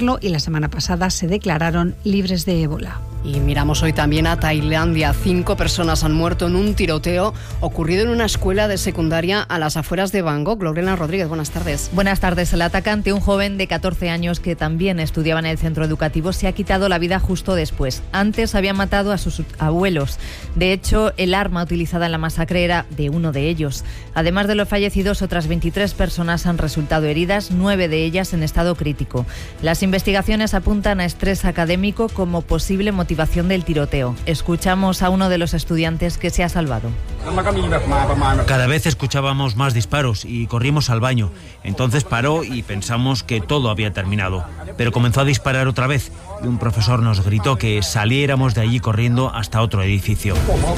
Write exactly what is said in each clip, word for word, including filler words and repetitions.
hacerlo y la semana pasada se declararon libres de ébola. Y miramos hoy también a Tailandia. Cinco personas han muerto en un tiroteo ocurrido en una escuela de secundaria a las afueras de Bangkok. Lorena Rodríguez, buenas tardes. Buenas tardes. El atacante, un joven de catorce años que también estudiaba en el centro educativo, se ha quitado la vida justo después. Antes había matado a sus abuelos. De hecho, el arma utilizada en la masacre era de uno de ellos. Además de los fallecidos, otras veintitrés personas han resultado heridas, nueve de ellas en estado crítico. Las investigaciones apuntan a estrés académico como posible motivación del tiroteo. Escuchamos a uno de los estudiantes que se ha salvado. Cada vez escuchábamos más disparos y corrimos al baño. Entonces paró y pensamos que todo había terminado. Pero comenzó a disparar otra vez y un profesor nos gritó que saliéramos de allí corriendo hasta otro edificio.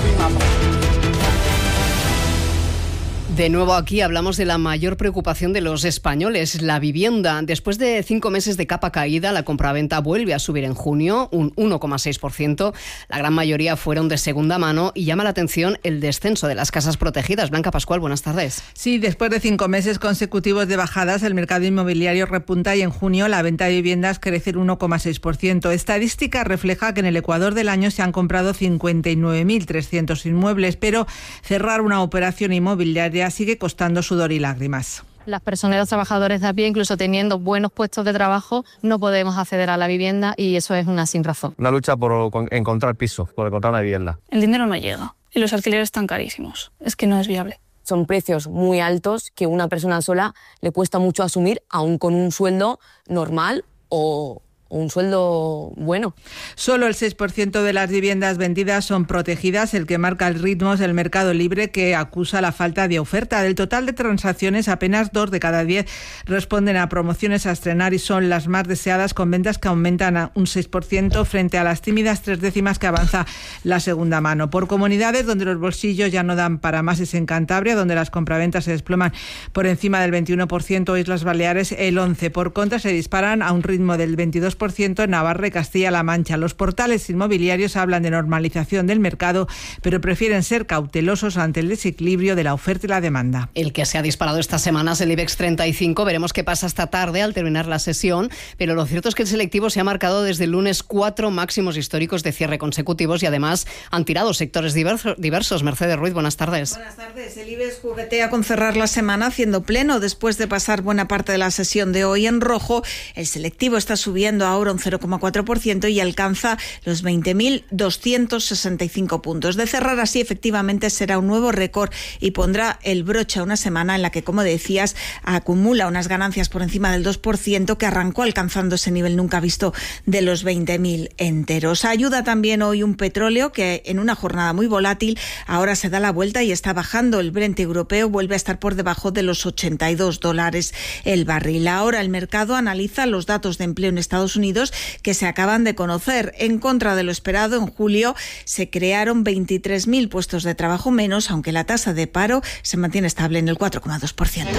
De nuevo aquí hablamos de la mayor preocupación de los españoles, la vivienda. Después de cinco meses de capa caída, la compraventa vuelve a subir en junio, un uno coma seis por ciento. La gran mayoría fueron de segunda mano y llama la atención el descenso de las casas protegidas. Blanca Pascual, buenas tardes. Sí, después de cinco meses consecutivos de bajadas, el mercado inmobiliario repunta y en junio la venta de viviendas crece el uno coma seis por ciento. Estadística refleja que en el Ecuador del año se han comprado cincuenta y nueve mil trescientos inmuebles, pero cerrar una operación inmobiliaria sigue costando sudor y lágrimas. Las personas y los trabajadores de a pie, incluso teniendo buenos puestos de trabajo, no podemos acceder a la vivienda y eso es una sin razón. Una lucha por encontrar piso, por encontrar una vivienda. El dinero no llega y los alquileres están carísimos. Es que no es viable. Son precios muy altos que una persona sola le cuesta mucho asumir, aún con un sueldo normal o un sueldo bueno. Solo el seis por ciento de las viviendas vendidas son protegidas. El que marca el ritmo es el mercado libre, que acusa la falta de oferta. Del total de transacciones, apenas dos de cada diez responden a promociones a estrenar y son las más deseadas, con ventas que aumentan a un seis por ciento frente a las tímidas tres décimas que avanza la segunda mano. Por comunidades donde los bolsillos ya no dan para más es en Cantabria, donde las compraventas se desploman por encima del veintiuno por ciento, Islas Baleares el once por ciento. Por contra, se disparan a un ritmo del veintidós por ciento en Navarra y Castilla-La Mancha. Los portales inmobiliarios hablan de normalización del mercado, pero prefieren ser cautelosos ante el desequilibrio de la oferta y la demanda. El que se ha disparado esta semana es el IBEX treinta y cinco. Veremos qué pasa esta tarde al terminar la sesión, pero lo cierto es que el selectivo se ha marcado desde el lunes cuatro máximos históricos de cierre consecutivos y además han tirado sectores diversos. diversos. Mercedes Ruiz, buenas tardes. Buenas tardes. El IBEX juguetea con cerrar la semana haciendo pleno después de pasar buena parte de la sesión de hoy en rojo. El selectivo está subiendo ahora un cero coma cuatro por ciento y alcanza los veinte mil doscientos sesenta y cinco puntos. De cerrar así, efectivamente, será un nuevo récord y pondrá el broche a una semana en la que, como decías, acumula unas ganancias por encima del dos por ciento, que arrancó alcanzando ese nivel nunca visto de los veinte mil enteros. Ayuda también hoy un petróleo que en una jornada muy volátil ahora se da la vuelta y está bajando. El Brent europeo vuelve a estar por debajo de los ochenta y dos dólares el barril. Ahora el mercado analiza los datos de empleo en Estados Unidos que se acaban de conocer. En contra de lo esperado, en julio se crearon veintitrés mil puestos de trabajo menos, aunque la tasa de paro se mantiene estable en el cuatro coma dos por ciento.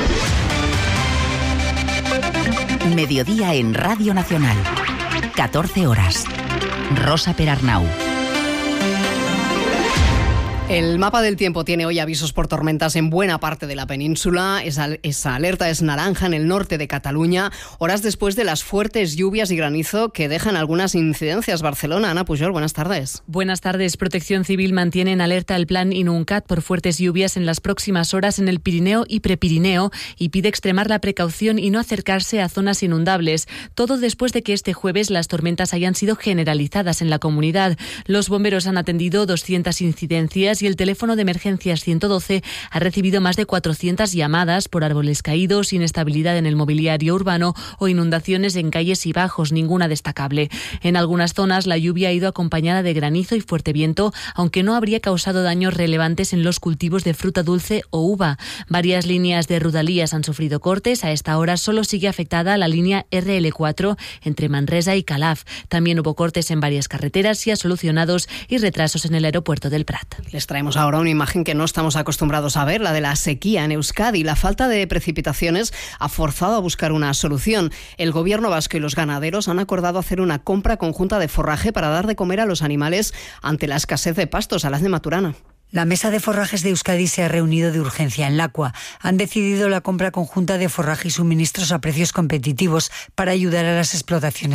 Mediodía en Radio Nacional. catorce horas. Rosa Perarnau. El mapa del tiempo tiene hoy avisos por tormentas en buena parte de la península. Esa, esa alerta es naranja en el norte de Cataluña, horas después de las fuertes lluvias y granizo que dejan algunas incidencias. Barcelona, Ana Pujol, buenas tardes. Buenas tardes. Protección Civil mantiene en alerta el plan Inuncat por fuertes lluvias en las próximas horas en el Pirineo y Prepirineo y pide extremar la precaución y no acercarse a zonas inundables. Todo después de que este jueves las tormentas hayan sido generalizadas en la comunidad. Los bomberos han atendido doscientas incidencias y el teléfono de emergencias ciento doce ha recibido más de cuatrocientas llamadas por árboles caídos, inestabilidad en el mobiliario urbano o inundaciones en calles y bajos, ninguna destacable. En algunas zonas la lluvia ha ido acompañada de granizo y fuerte viento, aunque no habría causado daños relevantes en los cultivos de fruta dulce o uva. Varias líneas de Rodalies han sufrido cortes. A esta hora solo sigue afectada la línea erre ele cuatro entre Manresa y Calaf. También hubo cortes en varias carreteras ya solucionados y retrasos en el aeropuerto del Prat. Les traemos ahora una imagen que no estamos acostumbrados a ver, la de la sequía en Euskadi. La falta de precipitaciones ha forzado a buscar una solución. El gobierno vasco y los ganaderos han acordado hacer una compra conjunta de forraje para dar de comer a los animales ante la escasez de pastos. Alas de Maturana. La Mesa de Forrajes de Euskadi se ha reunido de urgencia en Lacua. Han decidido la compra conjunta de forraje y suministros a precios competitivos para ayudar a las explotaciones